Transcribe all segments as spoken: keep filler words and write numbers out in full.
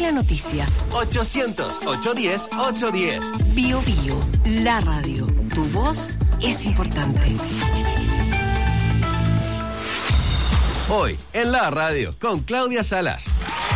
la noticia. ochocientos, ochocientos diez, ochocientos diez. Bio Bio, la radio. Tu voz es importante. Hoy en la radio con Claudia Salas.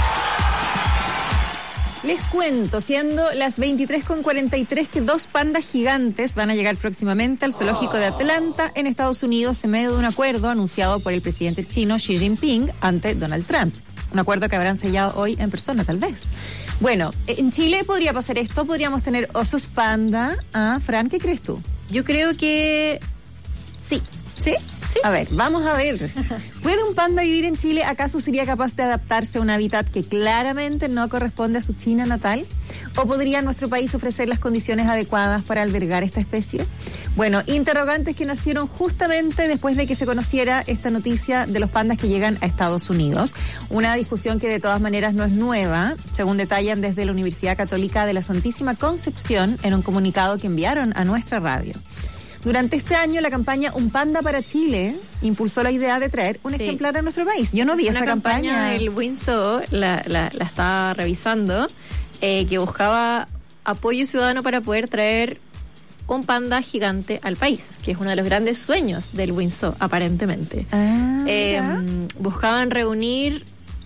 Les cuento, siendo las veintitrés con cuarenta y tres, que dos pandas gigantes van a llegar próximamente al zoológico de Atlanta, en Estados Unidos, en medio de un acuerdo anunciado por el presidente chino Xi Jinping ante Donald Trump. Un acuerdo que habrán sellado hoy en persona, tal vez. Bueno, en Chile podría pasar esto, podríamos tener osos panda. Ah, Fran, ¿qué crees tú? Yo creo que sí. ¿Sí? Sí. A ver, vamos a ver. ¿Puede un panda vivir en Chile? ¿Acaso sería capaz de adaptarse a un hábitat que claramente no corresponde a su China natal? ¿O podría nuestro país ofrecer las condiciones adecuadas para albergar esta especie? Bueno, interrogantes que nacieron justamente después de que se conociera esta noticia de los pandas que llegan a Estados Unidos. Una discusión que de todas maneras no es nueva, según detallan desde la Universidad Católica de la Santísima Concepción en un comunicado que enviaron a nuestra radio. Durante este año, la campaña Un Panda para Chile impulsó la idea de traer un sí. ejemplar a nuestro país. Yo no vi esa campaña. Una campaña del Windsor, la, la, la estaba revisando, eh, que buscaba apoyo ciudadano para poder traer un panda gigante al país, que es uno de los grandes sueños del Windsor, aparentemente. Ah, eh, buscaban reunir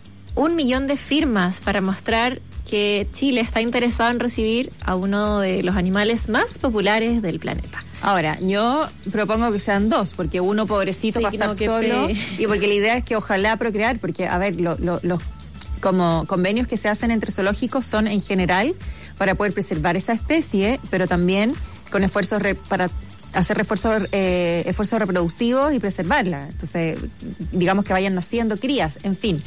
un millón de firmas para mostrar que Chile está interesado en recibir a uno de los animales más populares del planeta. Ahora, yo propongo que sean dos, porque uno pobrecito sí, va a estar no, solo, pe... y porque la idea es que ojalá procrear, porque, a ver, lo, lo, los como convenios que se hacen entre zoológicos son en general para poder preservar esa especie, pero también con esfuerzos re, para hacer refuerzos, eh, esfuerzos reproductivos y preservarla. Entonces, digamos que vayan naciendo crías, en fin.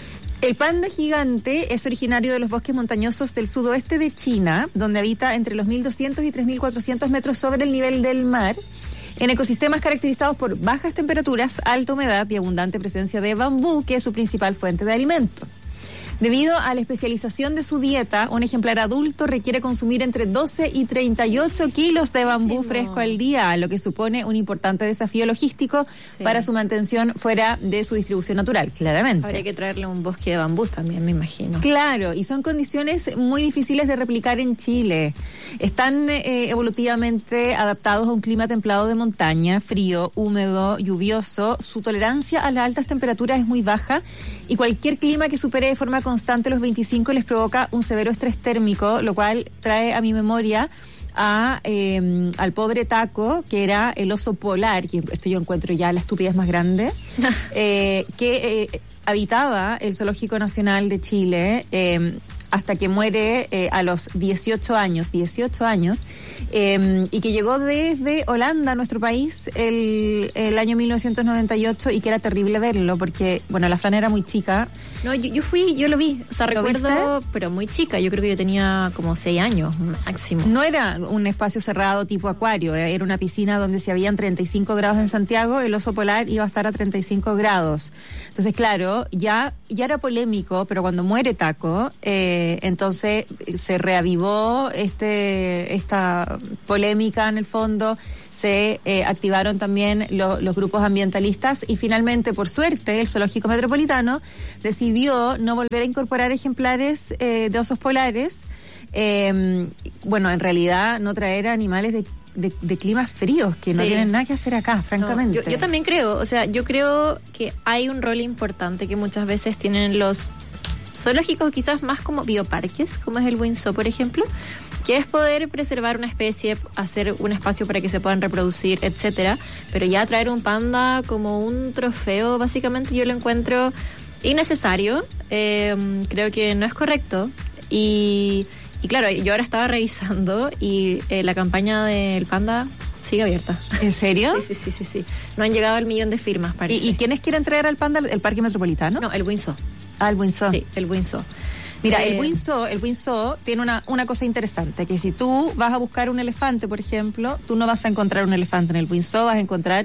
El panda gigante es originario de los bosques montañosos del sudoeste de China, donde habita entre los mil doscientos y tres mil cuatrocientos metros sobre el nivel del mar, en ecosistemas caracterizados por bajas temperaturas, alta humedad y abundante presencia de bambú, que es su principal fuente de alimento. Debido a la especialización de su dieta, un ejemplar adulto requiere consumir entre doce y treinta y ocho kilos de bambú sí, fresco no. al día, lo que supone un importante desafío logístico sí. para su mantención fuera de su distribución natural, claramente. Habría que traerle un bosque de bambú también, me imagino. Claro, y son condiciones muy difíciles de replicar en Chile. Están eh, evolutivamente adaptados a un clima templado de montaña, frío, húmedo, lluvioso. Su tolerancia a las altas temperaturas es muy baja y cualquier clima que supere de forma constante los veinticinco les provoca un severo estrés térmico, lo cual trae a mi memoria a eh, al pobre Taco, que era el oso polar, que esto yo encuentro ya la estupidez más grande, eh, que eh, habitaba el Zoológico Nacional de Chile eh, hasta que muere eh, a los dieciocho años, dieciocho años, eh, y que llegó desde Holanda a nuestro país el, el año mil novecientos noventa y ocho, y que era terrible verlo, porque, bueno, la Fran era muy chica. No, yo, yo fui, yo lo vi, o sea, recuerdo, viste? Pero muy chica, yo creo que yo tenía como seis años máximo. No era un espacio cerrado tipo acuario, era una piscina donde si habían treinta y cinco grados en Santiago, el oso polar iba a estar a treinta y cinco grados. Entonces, claro, ya, ya era polémico, pero cuando muere Taco, eh, entonces se reavivó este, esta polémica en el fondo. Se eh, activaron también lo, los grupos ambientalistas y finalmente, por suerte, el Zoológico Metropolitano decidió no volver a incorporar ejemplares eh, de osos polares. Eh, bueno, en realidad no traer animales de, de, de climas fríos que no sí. tienen nada que hacer acá, francamente. No, yo, yo también creo, o sea, yo creo que hay un rol importante que muchas veces tienen los zoológicos, quizás más como bioparques, como es el Windsor, por ejemplo, que es poder preservar una especie, hacer un espacio para que se puedan reproducir, etcétera, pero ya traer un panda como un trofeo, básicamente yo lo encuentro innecesario, eh, creo que no es correcto, y, y claro, yo ahora estaba revisando y eh, la campaña del panda sigue abierta. ¿En serio? Sí, sí, sí, sí, sí. No han llegado al millón de firmas, parece. ¿Y, y quiénes quieren traer al panda? ¿El Parque Metropolitano? No, el Windsor. Ah, el Windsor. Sí, el Windsor. Mira, eh, el Windsor, el Windsor tiene una, una cosa interesante, que si tú vas a buscar un elefante, por ejemplo, tú no vas a encontrar un elefante en el Windsor, vas a encontrar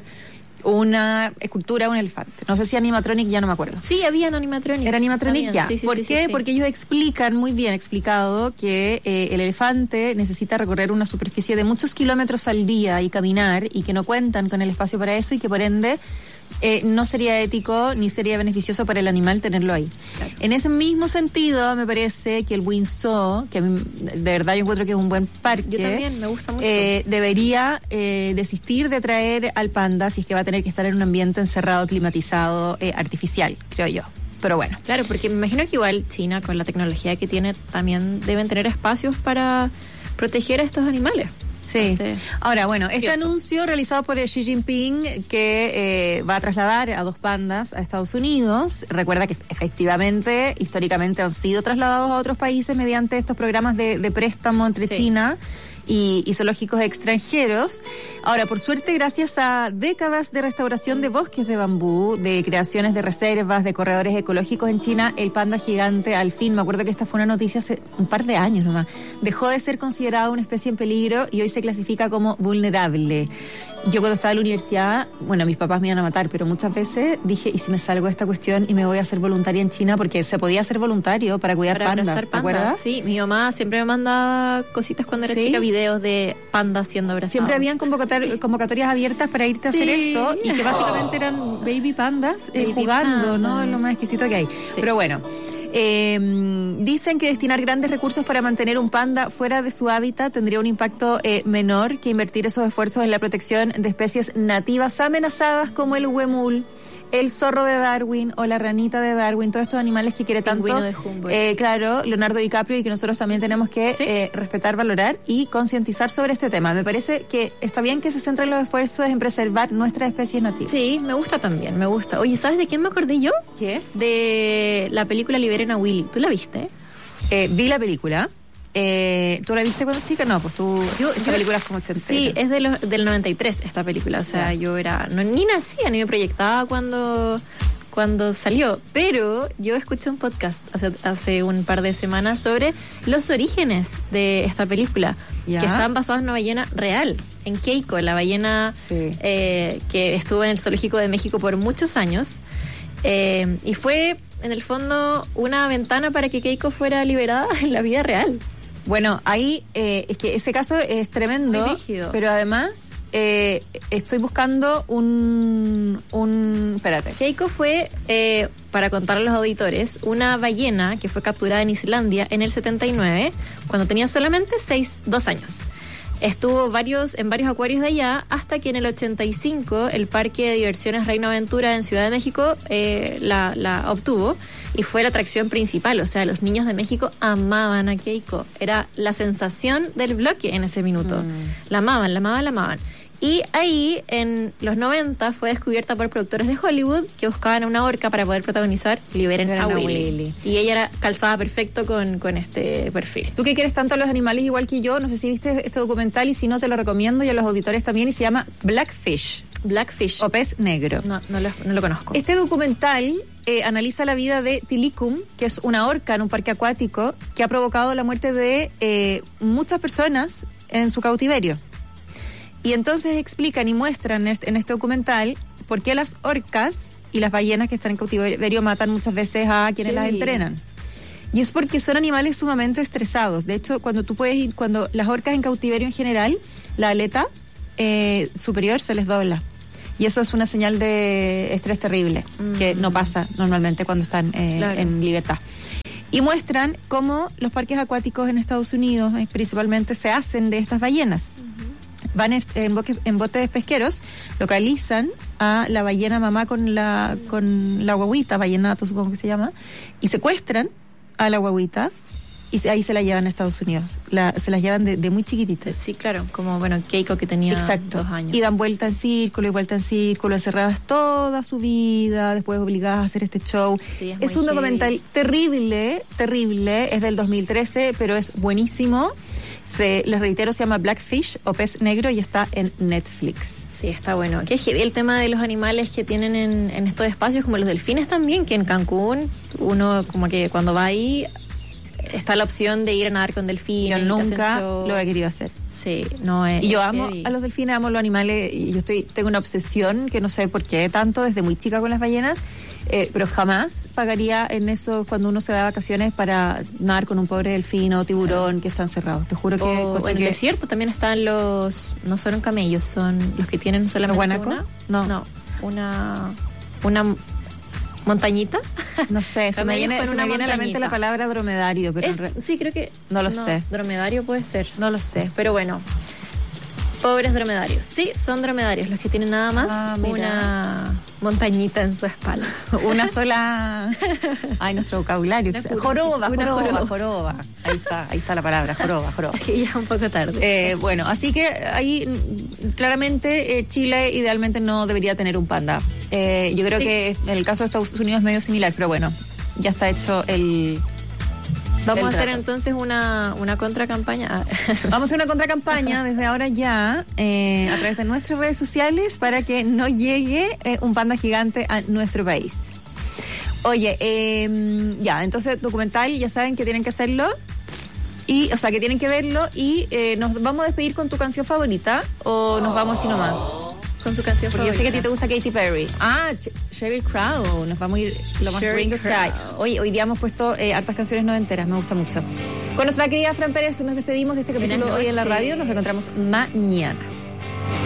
una escultura de un elefante. No sé si animatronic, ya no me acuerdo. Sí, habían animatronics. ¿Era animatronic? Ya. Sí, sí, ¿Por sí, qué? Sí, sí. Porque ellos explican, muy bien explicado, que eh, el elefante necesita recorrer una superficie de muchos kilómetros al día y caminar, y que no cuentan con el espacio para eso, y que por ende eh, no sería ético ni sería beneficioso para el animal tenerlo ahí. Claro. En ese mismo sentido, me parece que el Windsor, que a mí, de verdad yo encuentro que es un buen parque. Yo también, me gusta mucho. Eh, debería eh, desistir de traer al panda si es que va a tener que estar en un ambiente encerrado, climatizado, eh, artificial, creo yo. Pero bueno. Claro, porque me imagino que igual China, con la tecnología que tiene, también deben tener espacios para proteger a estos animales. Sí. Entonces, ahora, bueno, este curioso. Anuncio realizado por Xi Jinping que eh, va a trasladar a dos pandas a Estados Unidos. Recuerda que efectivamente, históricamente han sido trasladados a otros países mediante estos programas de, de préstamo entre sí. China y, y zoológicos extranjeros. Ahora, por suerte, gracias a décadas de restauración de bosques de bambú, de creaciones de reservas, de corredores ecológicos en China, el panda gigante, al fin, me acuerdo que esta fue una noticia hace un par de años nomás, dejó de ser considerado una especie en peligro y hoy se clasifica como vulnerable. Yo cuando estaba en la universidad, bueno, mis papás me iban a matar, pero muchas veces dije, ¿y si me salgo de esta cuestión y me voy a hacer voluntaria en China? Porque se podía hacer voluntario para cuidar para pandas, ¿te pandas, acuerdas? Sí, mi mamá siempre me mandaba cositas cuando era ¿Sí? chica, videos de pandas siendo abrazados. Siempre habían convocator- convocatorias abiertas para irte a sí. hacer eso y que básicamente eran baby pandas eh, baby jugando, pandas. ¿no? Es lo más exquisito que hay. Sí. Pero bueno, eh, dicen que destinar grandes recursos para mantener un panda fuera de su hábitat tendría un impacto eh, menor que invertir esos esfuerzos en la protección de especies nativas amenazadas como el huemul, el zorro de Darwin o la ranita de Darwin, todos estos animales que quiere tanto, de eh, claro, Leonardo DiCaprio, y que nosotros también tenemos que ¿Sí? eh, respetar, valorar y concientizar sobre este tema. Me parece que está bien que se centren los esfuerzos en preservar nuestras especies nativas. Sí, me gusta también, me gusta. Oye, ¿sabes de quién me acordé yo? ¿Qué? De la película Liberen a Willy. ¿Tú la viste? Eh, vi la película. Eh, ¿Tú la viste cuando chica? No, pues tú... Yo, esta yo, película es como ochentera. Sí, es de los, del noventa y tres esta película. O sea, yeah. yo era... No, ni nacía, ni me proyectaba cuando, cuando salió. Pero yo escuché un podcast hace, hace un par de semanas sobre los orígenes de esta película. Yeah. Que estaban basados en una ballena real. En Keiko, la ballena sí. eh, que estuvo en el Zoológico de México por muchos años. Eh, y fue, en el fondo, una ventana para que Keiko fuera liberada en la vida real. Bueno, ahí eh, es que ese caso es tremendo, pero además eh, estoy buscando un, un... Espérate. Keiko fue, eh, para contar a los auditores, una ballena que fue capturada en Islandia en el setenta y nueve, cuando tenía solamente seis, dos años. Estuvo varios en varios acuarios de allá hasta que en el ochenta y cinco el Parque de Diversiones Reino Aventura en Ciudad de México eh, la, la obtuvo y fue la atracción principal. O sea, los niños de México amaban a Keiko. Era la sensación del bloque en ese minuto. Mm. La amaban, la amaban, la amaban. Y ahí, en los noventa, fue descubierta por productores de Hollywood que buscaban a una orca para poder protagonizar Liberen a Willy. Willy. Y ella era calzada perfecto con, con este perfil. Tú que quieres tanto a los animales igual que yo, no sé si viste este documental y si no te lo recomiendo y a los auditores también, y se llama Blackfish. Blackfish. O pez negro. No, no lo, no lo conozco. Este documental eh, analiza la vida de Tilikum, que es una orca en un parque acuático que ha provocado la muerte de eh, muchas personas en su cautiverio. Y entonces explican y muestran en este documental por qué las orcas y las ballenas que están en cautiverio matan muchas veces a quienes sí. las entrenan. Y es porque son animales sumamente estresados. De hecho, cuando tú puedes ir, cuando las orcas en cautiverio en general, la aleta eh, superior se les dobla. Y eso es una señal de estrés terrible, mm. que no pasa normalmente cuando están eh, claro. en libertad. Y muestran cómo los parques acuáticos en Estados Unidos, eh, principalmente, se hacen de estas ballenas. Van en, boques, en botes pesqueros, localizan a la ballena mamá con la con la guaguita, ballenato supongo que se llama, y secuestran a la guaguita y ahí se la llevan a Estados Unidos. La, se las llevan de, de muy chiquititas. Sí, claro, como bueno Keiko que tenía Exacto. dos años. Y dan vuelta en círculo y vuelta en círculo, encerradas toda su vida, después obligadas a hacer este show. Sí, es es un heavy. documental terrible, terrible, es del dos mil trece, pero es buenísimo. Se, les reitero, se llama Blackfish o pez negro y está en Netflix. Sí, está bueno. Qué heavy el tema de los animales que tienen en, en estos espacios, como los delfines también, que en Cancún uno como que cuando va ahí está la opción de ir a nadar con delfines. Yo nunca lo he querido hacer. Sí, no es. Y yo es amo heavy. a los delfines, amo a los animales, y yo estoy tengo una obsesión que no sé por qué tanto desde muy chica con las ballenas. Eh, pero jamás pagaría en eso cuando uno se da vacaciones para nadar con un pobre delfín o tiburón claro. que están cerrados. Te juro que... O, o en que... el desierto también están los... No son camellos, son los que tienen solamente ¿Guanaco? una. No. no. una, una montañita. No sé, se me Camellos viene, con se una me viene a la mente montañita. la palabra dromedario, pero Es- en re- sí, creo que... No lo sé. Dromedario puede ser. no lo sé. Pero bueno, pobres dromedarios. Sí, son dromedarios los que tienen nada más Ah, mira. una montañita en su espalda. Una sola. Ay, nuestro vocabulario. Una juro- Joroba, una joroba, joroba. joroba. Ahí está, ahí está la palabra, joroba, joroba. Que ya un poco tarde. Eh, bueno, así que ahí mm, claramente eh, Chile idealmente no debería tener un panda. Eh, yo creo Sí. que en el caso de Estados Unidos es medio similar, pero bueno, ya está hecho el. Vamos el a hacer trato. entonces una, una contracampaña. Vamos a hacer una contracampaña desde ahora ya eh, a través de nuestras redes sociales para que no llegue eh, un panda gigante a nuestro país. Oye, eh, ya, entonces documental, ya saben que tienen que hacerlo. Y, o sea, que tienen que verlo y eh, nos vamos a despedir con tu canción favorita o nos vamos así nomás. Con su canción Porque yo sé que a ti favorita. te gusta Katy Perry. Ah, Ch- Sheryl Crow. Nos vamos a ir lo más Sheryl gringo que hay. Crow. Hoy, hoy día hemos puesto eh, hartas canciones noventeras. Me gusta mucho. Con nuestra querida Fran Pérez nos despedimos de este capítulo Buenas hoy en la noches. radio. Nos reencontramos mañana.